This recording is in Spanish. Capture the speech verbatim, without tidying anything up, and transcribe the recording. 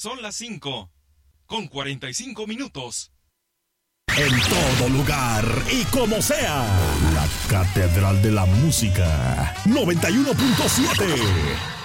Son las cinco, con cuarenta y cinco minutos. En todo lugar y como sea, la Catedral de la Música, noventa y uno punto siete.